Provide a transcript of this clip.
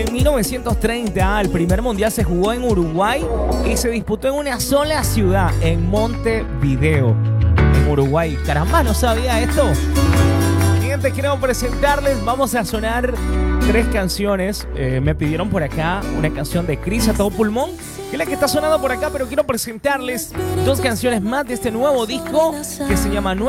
En 1930, el primer mundial se jugó en Uruguay y se disputó en una sola ciudad, en Montevideo, en Uruguay. Caramba, ¿no sabía esto? Siguiente, quiero presentarles, vamos a sonar 3 canciones. Me pidieron por acá una canción de Cris a todo pulmón, que es la que está sonando por acá, pero quiero presentarles 2 canciones más de este nuevo disco que se llama